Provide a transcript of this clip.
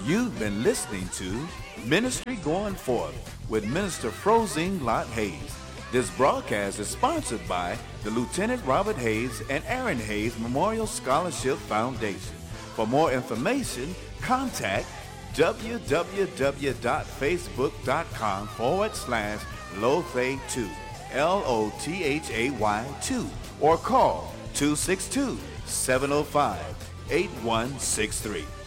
You've been listening to Ministry Going Forth with Minister Frozine Lott Hayes. This broadcast is sponsored by the Lieutenant Robert Hayes and Aaron Hayes Memorial Scholarship Foundation. For more information, contact www.facebook.com/Lothay2, LOTHAY2, or call 262-705-8163.